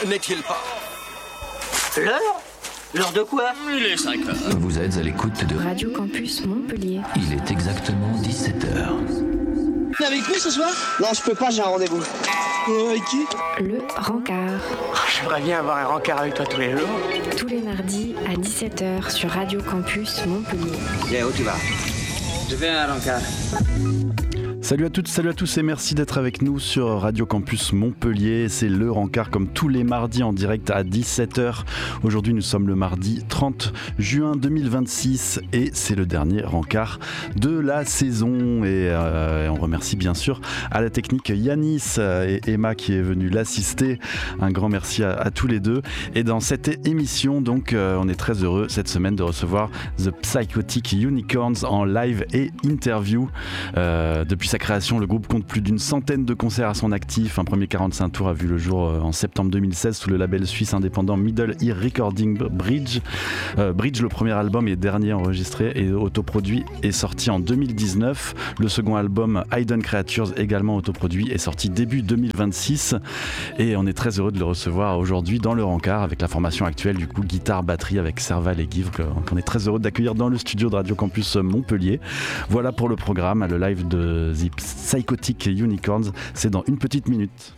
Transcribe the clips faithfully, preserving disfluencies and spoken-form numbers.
n'est-il pas? L'heure? L'heure de quoi? Il est cinq heures. Vous êtes à l'écoute de Radio Campus Montpellier. Il est exactement dix-sept heures. T'es avec nous ce soir? Non, je peux pas, j'ai un rendez-vous. Euh, avec qui? Le Rencard. Oh, j'aimerais bien avoir un rencard avec toi tous les jours. Tous les mardis à dix-sept heures sur Radio Campus Montpellier. Viens, où tu vas? Je vais à un rencard. Salut à toutes, salut à tous et merci d'être avec nous sur Radio Campus Montpellier. C'est le Rencard comme tous les mardis en direct à dix-sept heures. Aujourd'hui nous sommes le mardi trente juin deux mille vingt-six et c'est le dernier Rencard de la saison. Et euh, on remercie bien sûr à la technique Yanis et Emma qui est venue l'assister. Un grand merci à, à tous les deux. Et dans cette émission donc euh, on est très heureux cette semaine de recevoir The Psychotic Unicorns en live et interview. Euh, depuis sa création, le groupe compte plus d'une centaine de concerts à son actif. Un premier quarante-cinq tours a vu le jour en septembre deux mille seize sous le label suisse indépendant Middle Ear Recording Bridge. Euh, Bridge, le premier album et dernier enregistré et autoproduit, est sorti en deux mille dix-neuf. Le second album, Hidden Creatures, également autoproduit, est sorti début deux mille vingt-six. Et on est très heureux de le recevoir aujourd'hui dans le Rencard avec la formation actuelle, du coup, guitare, batterie avec Serval et Guivre, qu'on est très heureux d'accueillir dans le studio de Radio Campus Montpellier. Voilà pour le programme, le live de The Psychotic Unicorns, c'est dans une petite minute.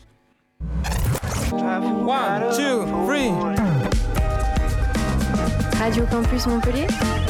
Radio Campus Montpellier.